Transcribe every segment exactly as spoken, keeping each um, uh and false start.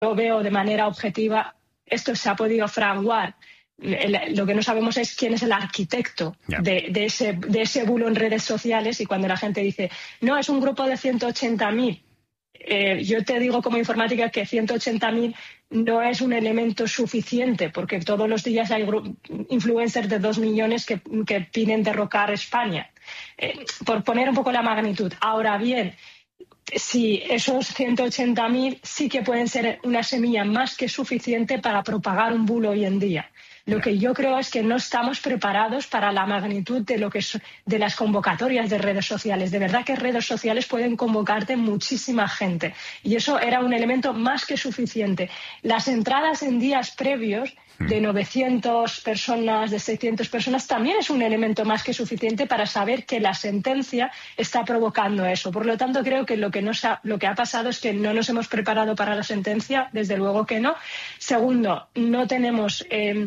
lo veo de manera objetiva, esto se ha podido fraguar. Lo que no sabemos es quién es el arquitecto yeah. de, de, ese, de ese bulo en redes sociales, y cuando la gente dice, no, es un grupo de ciento ochenta mil, eh, yo te digo como informática que ciento ochenta mil no es un elemento suficiente, porque todos los días hay influencers de dos millones que, que piden derrocar España, eh, por poner un poco la magnitud. Ahora bien, si esos ciento ochenta mil sí que pueden ser una semilla más que suficiente para propagar un bulo hoy en día. Lo que yo creo es que no estamos preparados para la magnitud de lo que es, de las convocatorias de redes sociales. De verdad que redes sociales pueden convocarte muchísima gente, y eso era un elemento más que suficiente. Las entradas en días previos de novecientas personas, de seiscientas personas, también es un elemento más que suficiente para saber que la sentencia está provocando eso. Por lo tanto, creo que lo que, nos ha, lo que ha pasado es que no nos hemos preparado para la sentencia, desde luego que no. Segundo, no tenemos eh,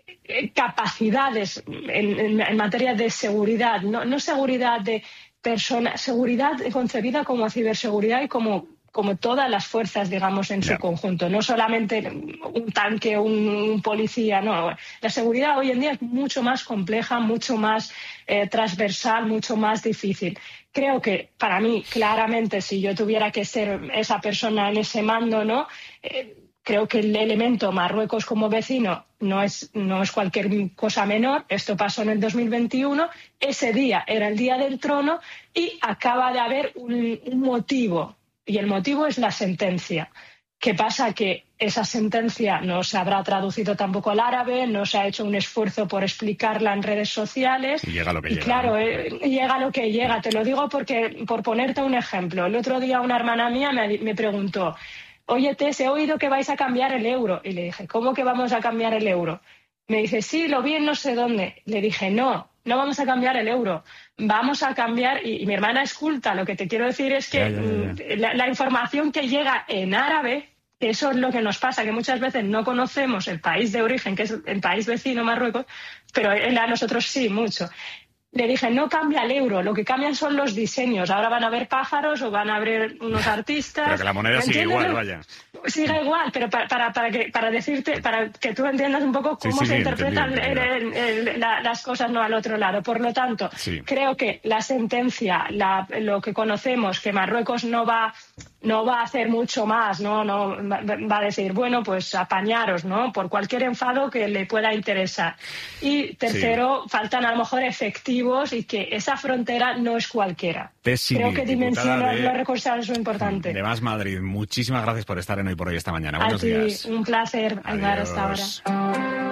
capacidades en, en, en materia de seguridad, no, no seguridad de personas, seguridad concebida como ciberseguridad y como como todas las fuerzas, digamos, en su yeah. conjunto. No solamente un tanque, un, un policía, no. La seguridad hoy en día es mucho más compleja, mucho más eh, transversal, mucho más difícil. Creo que, para mí, claramente, si yo tuviera que ser esa persona en ese mando, ¿no? Eh, creo que el elemento Marruecos como vecino no es, no es cualquier cosa menor. Esto pasó en el dos mil veintiuno. Ese día era el Día del Trono y acaba de haber un, un motivo. Y el motivo es la sentencia. ¿Qué pasa? Que esa sentencia no se habrá traducido tampoco al árabe, no se ha hecho un esfuerzo por explicarla en redes sociales. Y llega lo que y llega. Claro, eh, llega lo que llega. Te lo digo porque, por ponerte un ejemplo, el otro día una hermana mía me, me preguntó, oye, Tess, he oído que vais a cambiar el euro. Y le dije, ¿cómo que vamos a cambiar el euro? Me dice, sí, lo vi en no sé dónde. Le dije, no, no vamos a cambiar el euro. Vamos a cambiar, y, y mi hermana es culta, lo que te quiero decir es que ya, ya, ya. La, la información que llega en árabe, eso es lo que nos pasa, que muchas veces no conocemos el país de origen, que es el país vecino, Marruecos, pero a nosotros sí, mucho. Le dije, no cambia el euro, lo que cambian son los diseños. Ahora van a haber pájaros o van a haber unos artistas. Pero que la moneda sigue igual, vaya. Sigue igual, pero para, para, para, que, para decirte, para que tú entiendas un poco cómo sí, sí, se interpretan el, el, el, la, las cosas no al otro lado. Por lo tanto, sí. creo que la sentencia, la, lo que conocemos, que Marruecos no va, no va a hacer mucho más, no, no va a decir, bueno, pues apañaros, ¿no? Por cualquier enfado que le pueda interesar. Y tercero, sí. faltan a lo mejor efectivos, y que esa frontera no es cualquiera. Tessy, creo que dimensionar los recursos es muy importante. De Más Madrid, muchísimas gracias por estar en Hoy por Hoy esta mañana. A Buenos ti, días. Un placer hablar hasta ahora.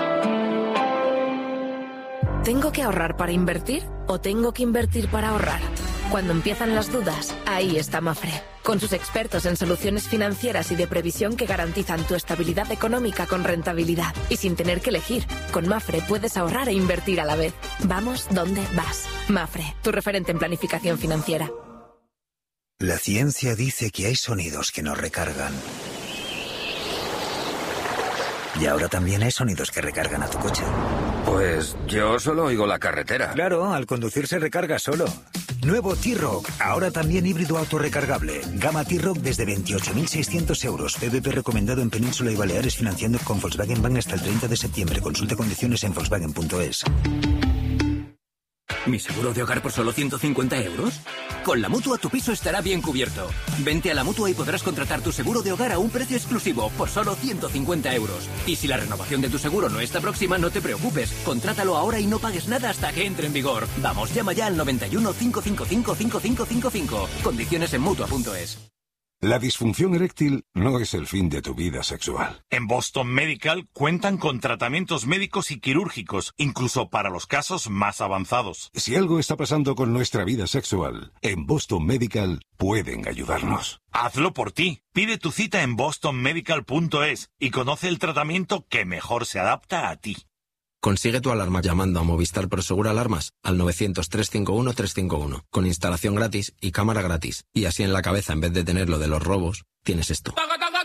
¿Tengo que ahorrar para invertir o tengo que invertir para ahorrar? Cuando empiezan las dudas, ahí está Mafre, con sus expertos en soluciones financieras y de previsión que garantizan tu estabilidad económica con rentabilidad. Y sin tener que elegir, con Mafre puedes ahorrar e invertir a la vez. Vamos donde vas. Mafre, tu referente en planificación financiera. La ciencia dice que hay sonidos que nos recargan. Y ahora también hay sonidos que recargan a tu coche. Pues yo solo oigo la carretera. Claro, al conducir se recarga solo. Nuevo T-Roc, ahora también híbrido autorrecargable. Gama T-Roc desde veintiocho mil seiscientos euros. P V P recomendado en Península y Baleares, financiando con Volkswagen Bank hasta el treinta de septiembre. Consulte condiciones en Volkswagen punto es. ¿Mi seguro de hogar por solo ciento cincuenta euros? Con la Mutua tu piso estará bien cubierto. Vente a la Mutua y podrás contratar tu seguro de hogar a un precio exclusivo por solo ciento cincuenta euros. Y si la renovación de tu seguro no está próxima, no te preocupes. Contrátalo ahora y no pagues nada hasta que entre en vigor. Vamos, llama ya al noventa y uno, cinco cinco cinco, cinco cinco cinco cinco. Condiciones en Mutua punto es. La disfunción eréctil no es el fin de tu vida sexual. En Boston Medical cuentan con tratamientos médicos y quirúrgicos, incluso para los casos más avanzados. Si algo está pasando con nuestra vida sexual, en Boston Medical pueden ayudarnos. Hazlo por ti. Pide tu cita en boston medical punto es y conoce el tratamiento que mejor se adapta a ti. Consigue tu alarma llamando a Movistar Prosegur Alarmas al novecientos, trescientos cincuenta y uno, trescientos cincuenta y uno, con instalación gratis y cámara gratis. Y así en la cabeza, en vez de tener lo de los robos, tienes esto.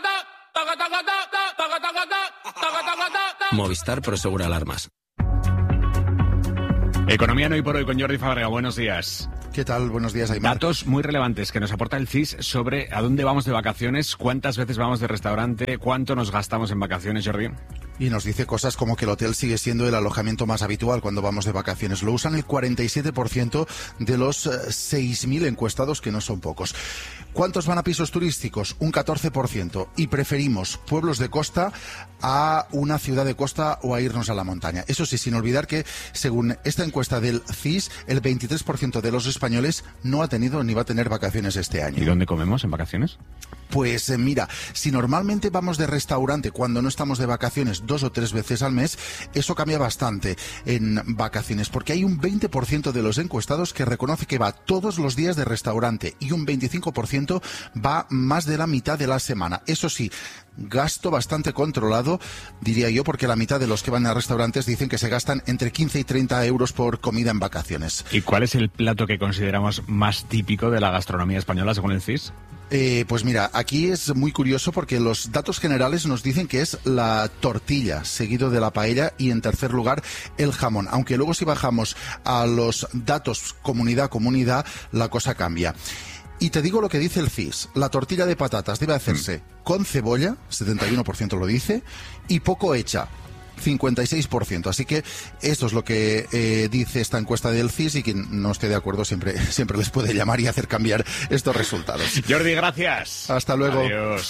Movistar Prosegur Alarmas. Economía en Hoy por Hoy con Jordi Fábrega. Buenos días. ¿Qué tal? Buenos días, Aymar. Datos muy relevantes que nos aporta el C I S sobre a dónde vamos de vacaciones, cuántas veces vamos de restaurante, cuánto nos gastamos en vacaciones, Jordi. Y nos dice cosas como que el hotel sigue siendo el alojamiento más habitual cuando vamos de vacaciones. Lo usan el cuarenta y siete por ciento de los eh, seis mil encuestados, que no son pocos. ¿Cuántos van a pisos turísticos? Un catorce por ciento. Y preferimos pueblos de costa a una ciudad de costa o a irnos a la montaña. Eso sí, sin olvidar que, según esta encuesta del C I S, el veintitrés por ciento de los españoles no ha tenido ni va a tener vacaciones este año. ¿Y dónde comemos en vacaciones? Pues eh, mira, si normalmente vamos de restaurante cuando no estamos de vacaciones dos o tres veces al mes, eso cambia bastante en vacaciones, porque hay un veinte por ciento de los encuestados que reconoce que va todos los días de restaurante y un veinticinco por ciento va más de la mitad de la semana. Eso sí, gasto bastante controlado, diría yo, porque la mitad de los que van a restaurantes dicen que se gastan entre quince y treinta euros por comida en vacaciones. ¿Y cuál es el plato que consideramos más típico de la gastronomía española según el C I S? Eh, pues mira, aquí es muy curioso porque los datos generales nos dicen que es la tortilla, seguido de la paella y en tercer lugar el jamón. Aunque luego si bajamos a los datos comunidad a comunidad, la cosa cambia. Y te digo lo que dice el C I S. La tortilla de patatas debe hacerse mm. con cebolla, setenta y uno por ciento lo dice, y poco hecha, cincuenta y seis por ciento. Así que esto es lo que eh, dice esta encuesta del C I S, y quien no esté de acuerdo siempre, siempre les puede llamar y hacer cambiar estos resultados. Jordi, gracias. Hasta luego. Adiós.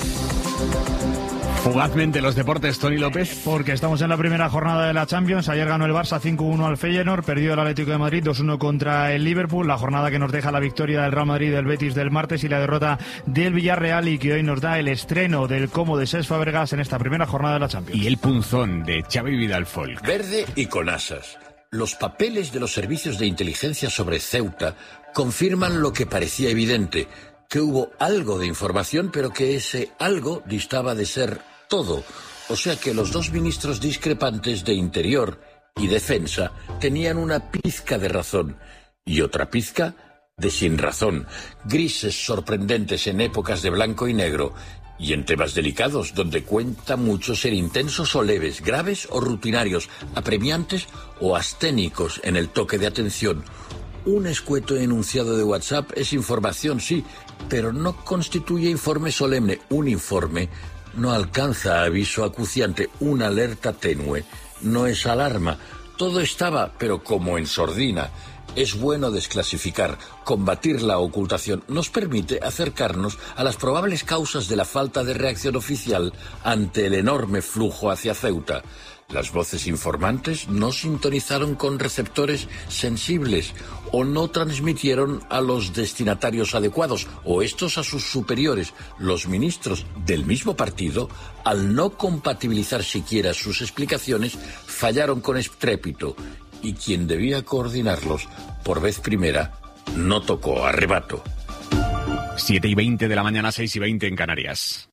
Fugazmente los deportes, Tony López. Porque estamos en la primera jornada de la Champions. Ayer ganó el Barça cinco uno al Feyenoord, perdió el Atlético de Madrid dos uno contra el Liverpool. La jornada que nos deja la victoria del Real Madrid, del Betis del martes y la derrota del Villarreal, y que hoy nos da el estreno del Como de Cesc Fabregas en esta primera jornada de la Champions. Y el punzón de Xavi Vidal Folk. Verde y con asas. Los papeles de los servicios de inteligencia sobre Ceuta confirman lo que parecía evidente, que hubo algo de información, pero que ese algo distaba de ser todo. O sea que los dos ministros discrepantes de Interior y Defensa tenían una pizca de razón y otra pizca de sin razón. Grises sorprendentes en épocas de blanco y negro y en temas delicados donde cuenta mucho ser intensos o leves, graves o rutinarios, apremiantes o asténicos en el toque de atención. Un escueto enunciado de WhatsApp es información, sí, pero no constituye informe solemne. Un informe no alcanza aviso acuciante, una alerta tenue no es alarma. Todo estaba, pero como en sordina. Es bueno desclasificar, combatir la ocultación. Nos permite acercarnos a las probables causas de la falta de reacción oficial ante el enorme flujo hacia Ceuta. Las voces informantes no sintonizaron con receptores sensibles o no transmitieron a los destinatarios adecuados o estos a sus superiores. Los ministros del mismo partido, al no compatibilizar siquiera sus explicaciones, fallaron con estrépito y quien debía coordinarlos por vez primera no tocó a rebato. siete y veinte de la mañana, seis y veinte en Canarias.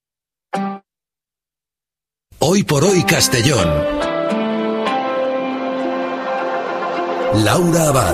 Hoy por hoy Castellón. Laura Abad.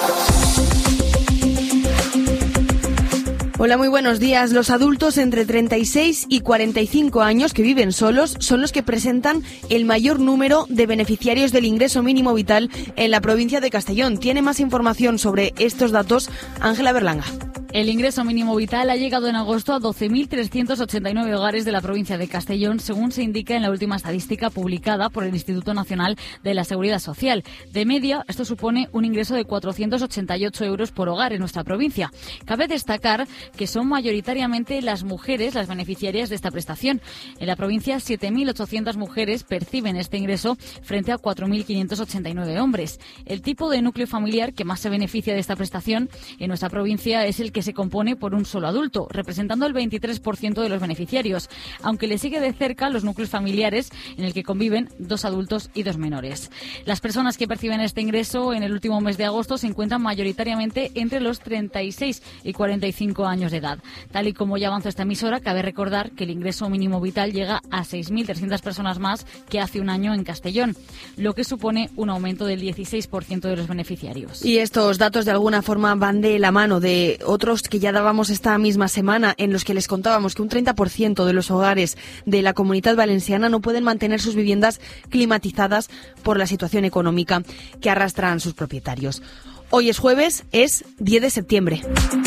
Hola, muy buenos días. Los adultos entre treinta y seis y cuarenta y cinco años que viven solos son los que presentan el mayor número de beneficiarios del ingreso mínimo vital en la provincia de Castellón. Tiene más información sobre estos datos Ángela Berlanga. El ingreso mínimo vital ha llegado en agosto a doce mil trescientos ochenta y nueve hogares de la provincia de Castellón, según se indica en la última estadística publicada por el Instituto Nacional de la Seguridad Social. De media, esto supone un ingreso de cuatrocientos ochenta y ocho euros por hogar en nuestra provincia. Cabe destacar que son mayoritariamente las mujeres las beneficiarias de esta prestación. En la provincia, siete mil ochocientas mujeres perciben este ingreso frente a cuatro mil quinientos ochenta y nueve hombres. El tipo de núcleo familiar que más se beneficia de esta prestación en nuestra provincia es el que se compone por un solo adulto, representando el veintitrés por ciento de los beneficiarios, aunque le sigue de cerca los núcleos familiares en el que conviven dos adultos y dos menores. Las personas que perciben este ingreso en el último mes de agosto se encuentran mayoritariamente entre los treinta y seis y cuarenta y cinco años de edad. Tal y como ya avanza esta emisora, cabe recordar que el ingreso mínimo vital llega a seis mil trescientas personas más que hace un año en Castellón, lo que supone un aumento del dieciséis por ciento de los beneficiarios. Y estos datos de alguna forma van de la mano de otros que ya dábamos esta misma semana, en los que les contábamos que un treinta por ciento de los hogares de la Comunidad Valenciana no pueden mantener sus viviendas climatizadas por la situación económica que arrastran sus propietarios. Hoy es jueves, es diez de septiembre.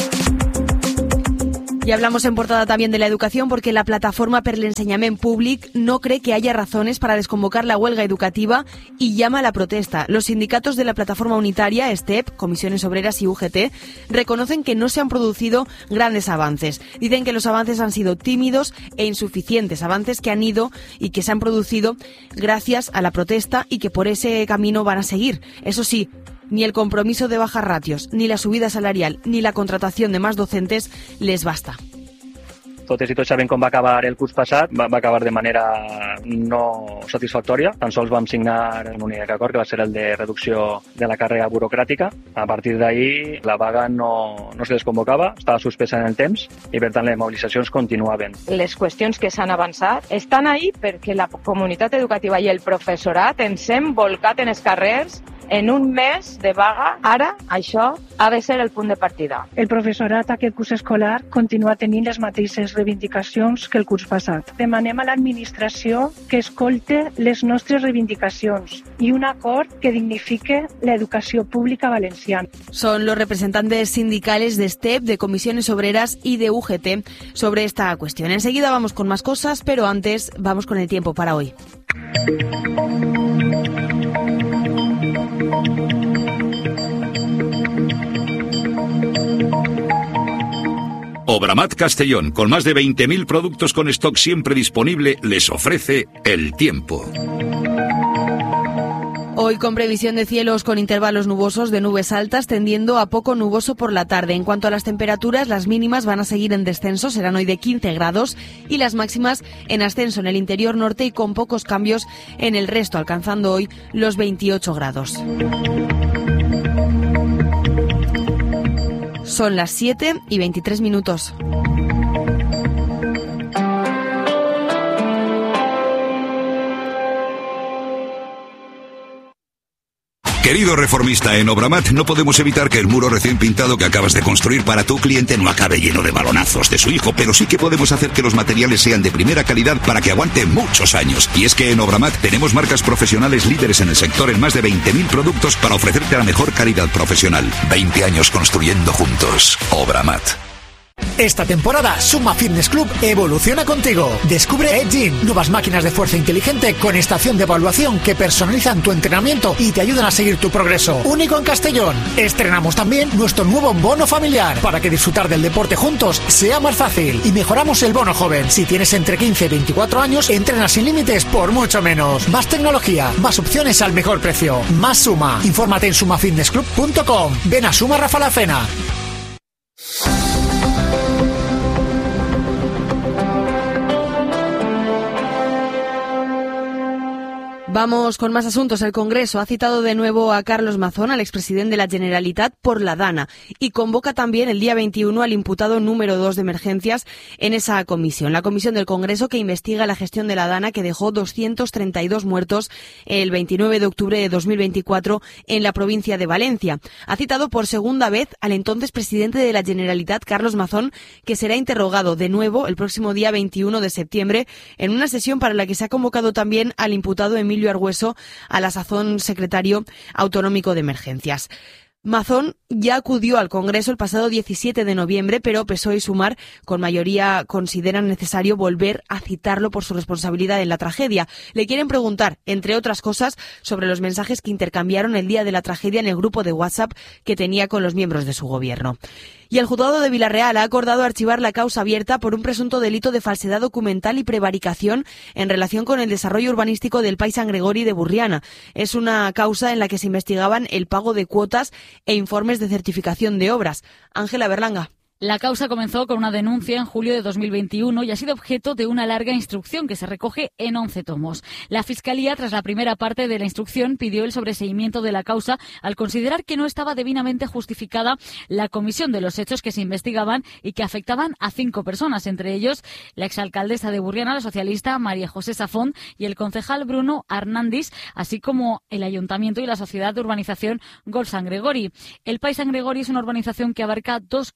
Y hablamos en portada también de la educación porque la plataforma per l'Ensenyament Públic no cree que haya razones para desconvocar la huelga educativa y llama a la protesta. Los sindicatos de la plataforma unitaria, STEP, Comisiones Obreras y U G T, reconocen que no se han producido grandes avances. Dicen que los avances han sido tímidos e insuficientes, avances que han ido y que se han producido gracias a la protesta y que por ese camino van a seguir. Eso sí, ni el compromiso de bajar ratios, ni la subida salarial, ni la contratación de más docentes les basta. Totes i tots sabem com va acabar el curs passat, va, va acabar de manera no satisfactòria. Tan sols vam signar un únic acord, que va ser el de reducció de la càrrega burocràtica. A partir d'ahir la vaga no, no se desconvocava, estava suspesa en el temps i per tant les mobilitzacions continuaven. Les qüestions que s'han avançat estan ahí perquè la comunitat educativa i el professorat ens hem volcat en els carrers en un mes de vaga. Ara això ha de ser el punt de partida. El professorat aquest curs escolar continua tenint les mateixes reivindicacions que el curs passat. Demanem a l'administració que escolte les nostres reivindicacions i un acord que dignifique l'educació pública valenciana. Son los representantes sindicales de STEP, de Comisiones Obreras y de U G T sobre esta cuestión. Enseguida vamos con más cosas, pero antes vamos con el tiempo para hoy. Obramat Castellón, con más de veinte mil productos con stock siempre disponible, les ofrece el tiempo. Hoy con previsión de cielos con intervalos nubosos de nubes altas tendiendo a poco nuboso por la tarde. En cuanto a las temperaturas, las mínimas van a seguir en descenso, serán hoy de quince grados y las máximas en ascenso en el interior norte y con pocos cambios en el resto, alcanzando hoy los veintiocho grados. Son las siete y veintitrés minutos. Querido reformista, en Obramat no podemos evitar que el muro recién pintado que acabas de construir para tu cliente no acabe lleno de balonazos de su hijo, pero sí que podemos hacer que los materiales sean de primera calidad para que aguante muchos años. Y es que en Obramat tenemos marcas profesionales líderes en el sector en más de veinte mil productos para ofrecerte la mejor calidad profesional. veinte años construyendo juntos. Obramat. Esta temporada, Suma Fitness Club evoluciona contigo. Descubre Edgym, nuevas máquinas de fuerza inteligente con estación de evaluación que personalizan tu entrenamiento y te ayudan a seguir tu progreso. Único en Castellón. Estrenamos también nuestro nuevo bono familiar para que disfrutar del deporte juntos sea más fácil. Y mejoramos el bono joven. Si tienes entre quince y veinticuatro años, entrenas sin límites por mucho menos. Más tecnología, más opciones al mejor precio. Más Suma. Infórmate en suma fitness club punto com. Ven a Suma Rafa La Fena. Vamos con más asuntos. El Congreso ha citado de nuevo a Carlos Mazón, al expresidente de la Generalitat, por la Dana y convoca también el día veintiuno al imputado número dos de emergencias en esa comisión. La comisión del Congreso que investiga la gestión de la Dana que dejó doscientos treinta y dos muertos el veintinueve de octubre de dos mil veinticuatro en la provincia de Valencia. Ha citado por segunda vez al entonces presidente de la Generalitat, Carlos Mazón, que será interrogado de nuevo el próximo día veintiuno de septiembre en una sesión para la que se ha convocado también al imputado Emilio Argüeso, a la sazón secretario autonómico de emergencias. Mazón ya acudió al Congreso el pasado diecisiete de noviembre, pero P S O E y Sumar, con mayoría, consideran necesario volver a citarlo por su responsabilidad en la tragedia. Le quieren preguntar, entre otras cosas, sobre los mensajes que intercambiaron el día de la tragedia en el grupo de WhatsApp que tenía con los miembros de su gobierno. Y el juzgado de Villarreal ha acordado archivar la causa abierta por un presunto delito de falsedad documental y prevaricación en relación con el desarrollo urbanístico del Pai Sant Gregori de Burriana. Es una causa en la que se investigaban el pago de cuotas e informes de certificación de obras. Ángela Berlanga. La causa comenzó con una denuncia en julio de dos mil veintiuno y ha sido objeto de una larga instrucción que se recoge en once tomos. La Fiscalía, tras la primera parte de la instrucción, pidió el sobreseimiento de la causa al considerar que no estaba debidamente justificada la comisión de los hechos que se investigaban y que afectaban a cinco personas, entre ellos la exalcaldesa de Burriana, la socialista María José Safón, y el concejal Bruno Arnandis, así como el Ayuntamiento y la Sociedad de Urbanización Gol Sant Gregori. El Pai Sant Gregori es una urbanización que abarca dos coma cinco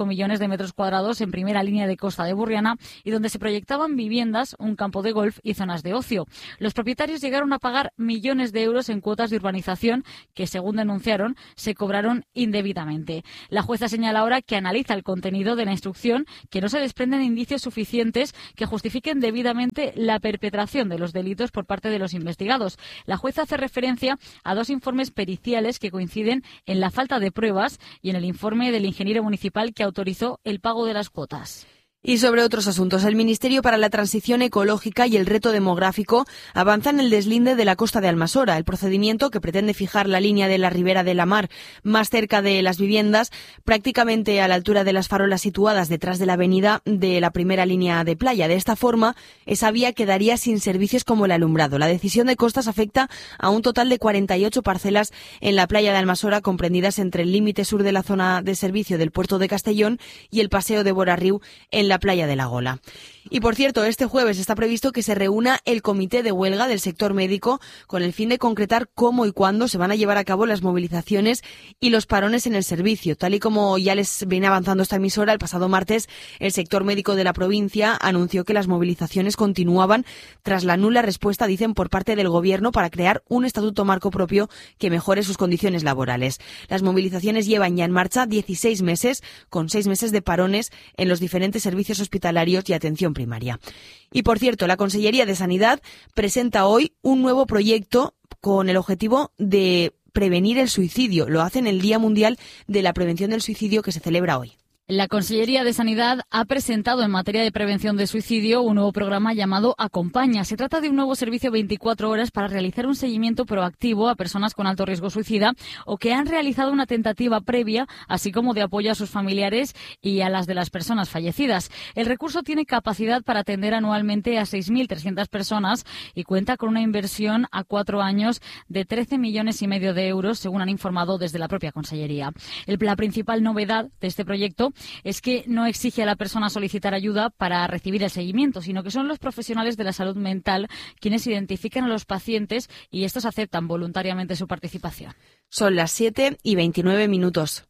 cinco millones de metros cuadrados en primera línea de costa de Burriana y donde se proyectaban viviendas, un campo de golf y zonas de ocio. Los propietarios llegaron a pagar millones de euros en cuotas de urbanización que, según denunciaron, se cobraron indebidamente. La jueza señala ahora que analiza el contenido de la instrucción, que no se desprenden indicios suficientes que justifiquen debidamente la perpetración de los delitos por parte de los investigados. La jueza hace referencia a dos informes periciales que coinciden en la falta de pruebas y en el informe del ingeniero municipal que autorizó el pago de las cuotas. Y sobre otros asuntos, el Ministerio para la Transición Ecológica y el Reto Demográfico avanza en el deslinde de la costa de Almasora. El procedimiento, que pretende fijar la línea de la Ribera de la Mar más cerca de las viviendas, prácticamente a la altura de las farolas situadas detrás de la avenida de la primera línea de playa. De esta forma, esa vía quedaría sin servicios como el alumbrado. La decisión de Costas afecta a un total de cuarenta y ocho parcelas en la playa de Almasora, comprendidas entre el límite sur de la zona de servicio del puerto de Castellón y el paseo de Borarriu en la playa de La Gola. Y por cierto, este jueves está previsto que se reúna el comité de huelga del sector médico con el fin de concretar cómo y cuándo se van a llevar a cabo las movilizaciones y los parones en el servicio. Tal y como ya les viene avanzando esta emisora, el pasado martes el sector médico de la provincia anunció que las movilizaciones continuaban tras la nula respuesta, dicen, por parte del gobierno para crear un estatuto marco propio que mejore sus condiciones laborales. Las movilizaciones llevan ya en marcha dieciséis meses, con seis meses de parones en los diferentes servicios hospitalarios y atención primaria. Y por cierto, la Consellería de Sanidad presenta hoy un nuevo proyecto con el objetivo de prevenir el suicidio. Lo hace en el Día Mundial de la Prevención del Suicidio, que se celebra hoy. La Consellería de Sanidad ha presentado en materia de prevención de suicidio un nuevo programa llamado Acompaña. Se trata de un nuevo servicio veinticuatro horas para realizar un seguimiento proactivo a personas con alto riesgo suicida o que han realizado una tentativa previa, así como de apoyo a sus familiares y a las de las personas fallecidas. El recurso tiene capacidad para atender anualmente a seis mil trescientas personas y cuenta con una inversión a cuatro años de trece millones y medio de euros, según han informado desde la propia Consellería. El, la principal novedad de este proyecto es que no exige a la persona solicitar ayuda para recibir el seguimiento, sino que son los profesionales de la salud mental quienes identifican a los pacientes y estos aceptan voluntariamente su participación. Son las siete y veintinueve minutos.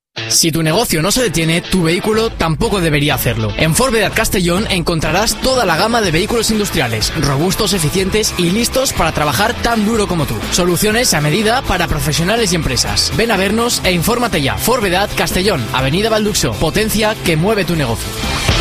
Si tu negocio no se detiene, tu vehículo tampoco debería hacerlo. En Forvedad Castellón encontrarás toda la gama de vehículos industriales, robustos, eficientes y listos para trabajar tan duro como tú. Soluciones a medida para profesionales y empresas. Ven a vernos e infórmate ya. Forvedad Castellón, Avenida Balduxo. Potencia que mueve tu negocio.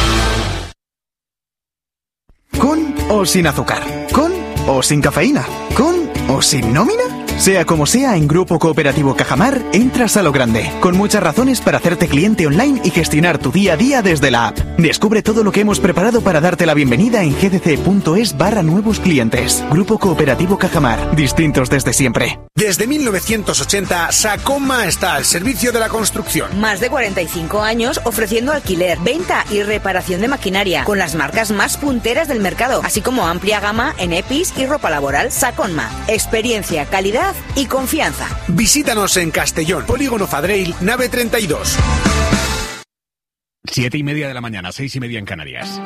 ¿Con o sin azúcar? ¿Con o sin cafeína? ¿Con o sin nómina? Sea como sea, en Grupo Cooperativo Cajamar entras a lo grande, con muchas razones para hacerte cliente online y gestionar tu día a día desde la app. Descubre todo lo que hemos preparado para darte la bienvenida en gdc.es barra nuevos clientes. Grupo Cooperativo Cajamar, distintos desde siempre. Desde mil novecientos ochenta, Sacoma está al servicio de la construcción. Más de cuarenta y cinco años ofreciendo alquiler, venta y reparación de maquinaria, con las marcas más punteras del mercado, así como amplia gama en E P I s y ropa laboral. Sacoma, experiencia, calidad y confianza. Visítanos en Castellón, Polígono Fadreil, nave treinta y dos. Siete y media de la mañana, seis y media en Canarias.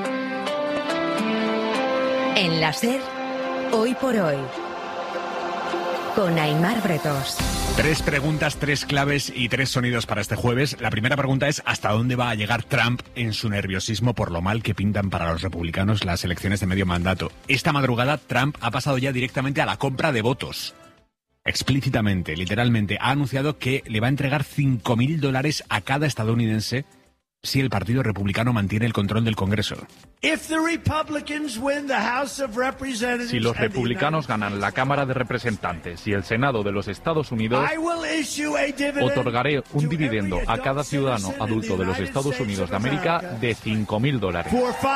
En la SER, hoy por hoy, con Aimar Bretos. Tres preguntas, tres claves y tres sonidos para este jueves. La primera pregunta es ¿hasta dónde va a llegar Trump en su nerviosismo por lo mal que pintan para los republicanos las elecciones de medio mandato? Esta madrugada Trump ha pasado ya directamente a la compra de votos. Explícitamente, literalmente, ha anunciado que le va a entregar cinco mil dólares a cada estadounidense si el Partido Republicano mantiene el control del Congreso. Si los republicanos ganan la Cámara de Representantes y el Senado de los Estados Unidos, otorgaré un dividendo a cada ciudadano adulto de los Estados Unidos de América de cinco mil dólares.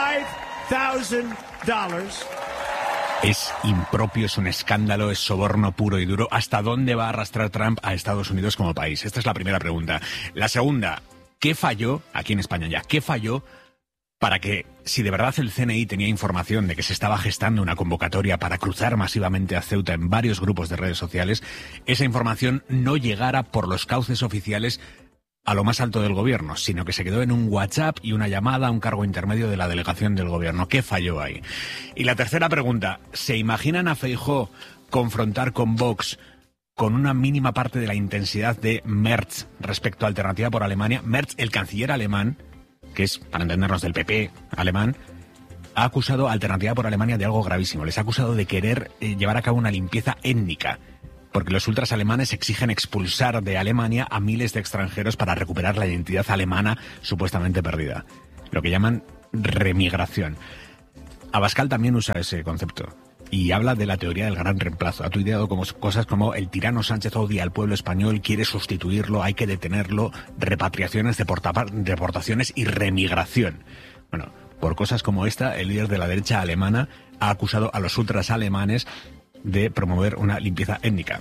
Es impropio, es un escándalo, es soborno puro y duro. ¿Hasta dónde va a arrastrar Trump a Estados Unidos como país? Esta es la primera pregunta. La segunda, ¿qué falló, aquí en España ya, qué falló para que, si de verdad el C N I tenía información de que se estaba gestando una convocatoria para cruzar masivamente a Ceuta en varios grupos de redes sociales, esa información no llegara por los cauces oficiales a lo más alto del gobierno, sino que se quedó en un WhatsApp y una llamada a un cargo intermedio de la delegación del gobierno? ¿Qué falló ahí? Y la tercera pregunta, ¿se imaginan a Feijóo confrontar con Vox con una mínima parte de la intensidad de Merz respecto a Alternativa por Alemania. Merz, el canciller alemán, que es, para entendernos, del P P alemán, ha acusado a Alternativa por Alemania de algo gravísimo. Les ha acusado de querer eh, llevar a cabo una limpieza étnica, porque los ultras alemanes exigen expulsar de Alemania a miles de extranjeros para recuperar la identidad alemana supuestamente perdida, lo que llaman remigración. Abascal también usa ese concepto y habla de la teoría del gran reemplazo. Ha tuiteado como cosas como: el tirano Sánchez odia al pueblo español, quiere sustituirlo, hay que detenerlo, repatriaciones, deporta deportaciones y remigración. Bueno, por cosas como esta, el líder de la derecha alemana ha acusado a los ultras alemanes de promover una limpieza étnica.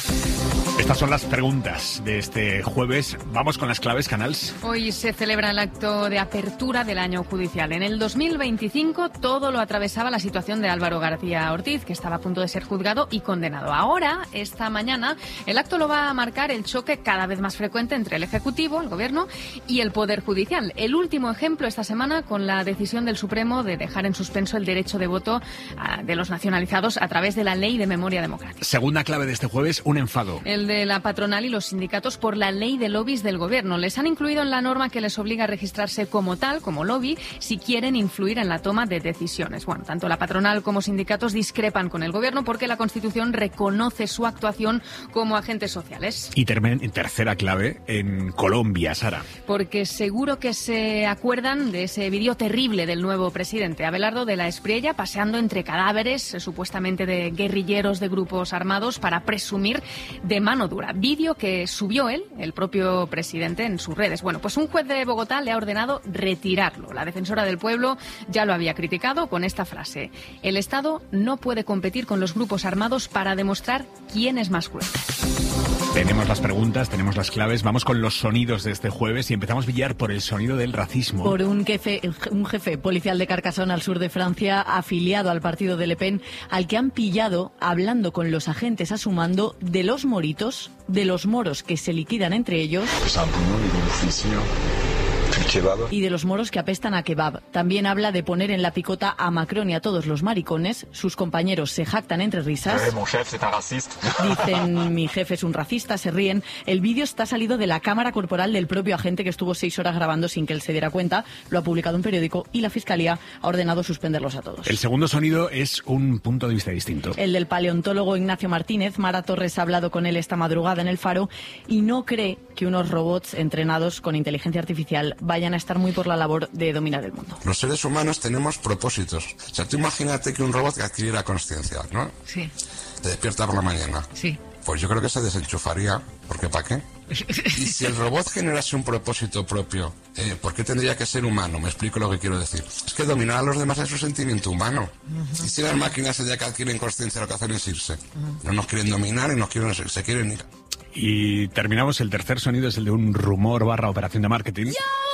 Estas son las preguntas de este jueves. Vamos con las claves, Canals. Hoy se celebra el acto de apertura del año judicial. En el dos mil veinticinco todo lo atravesaba la situación de Álvaro García Ortiz, que estaba a punto de ser juzgado y condenado. Ahora, esta mañana, el acto lo va a marcar el choque cada vez más frecuente entre el Ejecutivo, el Gobierno, y el Poder Judicial. El último ejemplo esta semana con la decisión del Supremo de dejar en suspenso el derecho de voto uh, de los nacionalizados a través de la Ley de Memoria Democrática. Segunda clave de este jueves, un enfado. El de la patronal y los sindicatos por la ley de lobbies del Gobierno. Les han incluido en la norma que les obliga a registrarse como tal, como lobby, si quieren influir en la toma de decisiones. Bueno, tanto la patronal como sindicatos discrepan con el Gobierno porque la Constitución reconoce su actuación como agentes sociales. Y termen, tercera clave, en Colombia, Sara. Porque seguro que se acuerdan de ese vídeo terrible del nuevo presidente, Abelardo de la Espriella, paseando entre cadáveres, eh, supuestamente de guerrilleros de grupos armados, para presumir de mano dura. Vídeo que subió él, el propio presidente, en sus redes. Bueno, pues un juez de Bogotá le ha ordenado retirarlo. La defensora del pueblo ya lo había criticado con esta frase: el Estado no puede competir con los grupos armados para demostrar quién es más cruel. Tenemos las preguntas, tenemos las claves. Vamos con los sonidos de este jueves y empezamos, Villar, por el sonido del racismo. Por un jefe, un jefe policial de Carcassonne, al sur de Francia, afiliado al partido de Le Pen, al que han pillado hablando con los agentes a su mando de los moritos, de los moros que se liquidan entre ellos y de los moros que apestan a kebab. También habla de poner en la picota a Macron y a todos los maricones. Sus compañeros se jactan entre risas. Dicen: mi jefe es un racista, se ríen. El vídeo está salido de la cámara corporal del propio agente, que estuvo seis horas grabando sin que él se diera cuenta. Lo ha publicado un periódico y la Fiscalía ha ordenado suspenderlos a todos. El segundo sonido es un punto de vista distinto. El del paleontólogo Ignacio Martínez. Mara Torres ha hablado con él esta madrugada en El Faro y no cree que unos robots entrenados con inteligencia artificial vayan a estar muy por la labor de dominar el mundo. Los seres humanos tenemos propósitos. O sea, tú imagínate que un robot que adquiriera conciencia, ¿no? Sí. Te despierta por la mañana. Sí. Pues yo creo que se desenchufaría, porque ¿para qué? Y si el robot generase un propósito propio, eh, ¿por qué tendría que ser humano? Me explico lo que quiero decir. Es que dominar a los demás es un sentimiento humano. Uh-huh. Y si las máquinas el día que adquieren conciencia lo que hacen es irse. Uh-huh. No nos quieren dominar y nos quieren, se quieren ir. Y terminamos, el tercer sonido es el de un rumor barra operación de marketing. Yo